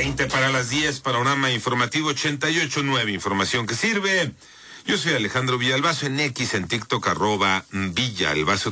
20 para las 10, Panorama Informativo 88.9, información que sirve. Yo soy Alejandro Villalbazo, en X, en TikTok, @Villalbazo.